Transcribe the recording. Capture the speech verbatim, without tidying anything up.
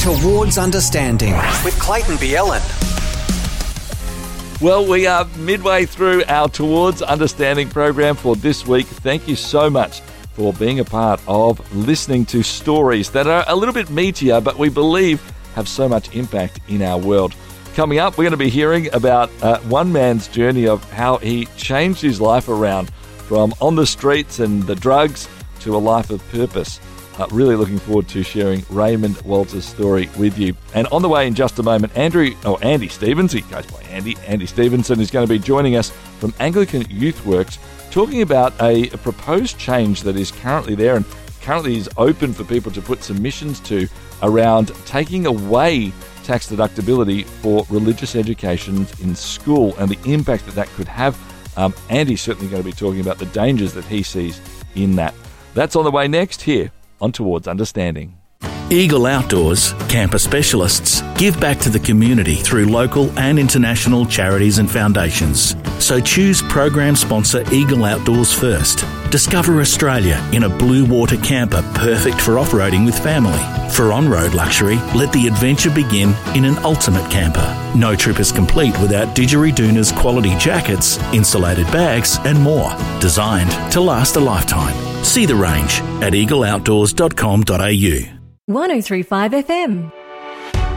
Towards Understanding with Clayton Bielen. Well, we are midway through our Towards Understanding program for this week. Thank you so much for being a part of listening to stories that are a little bit meatier, but we believe have so much impact in our world. Coming up, we're going to be hearing about uh, one man's journey of how he changed his life around from on the streets and the drugs to a life of purpose. Uh, really looking forward to sharing Raymond Walter's story with you. And on the way in just a moment, Andrew, or Andy Stevens, he goes by Andy, Andy Stevenson is going to be joining us from Anglican Youth Works, talking about a, a proposed change that is currently there and currently is open for people to put submissions to around taking away tax deductibility for religious education in school and the impact that that could have. Um, Andy's certainly going to be talking about the dangers that he sees in that. That's on the way next here on Towards Understanding. Eagle Outdoors, camper specialists, give back to the community through local and international charities and foundations. So choose program sponsor Eagle Outdoors first. Discover Australia in a blue water camper perfect for off-roading with family. For on-road luxury, let the adventure begin in an ultimate camper. No trip is complete without Didgeridoon's quality jackets, insulated bags and more. Designed to last a lifetime. See the range at eagle outdoors dot com dot a u. one oh three point five F M.